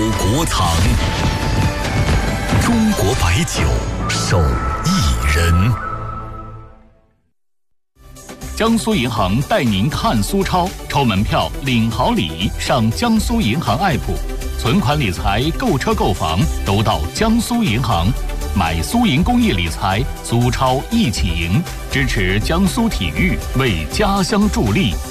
国藏，中国白酒手艺人。江苏银行带您看苏超，抽门票领好礼，上江苏银行 app， 存款理财、购车购房都到江苏银行。买苏银公益理财，苏超一起赢，支持江苏体育，为家乡助力。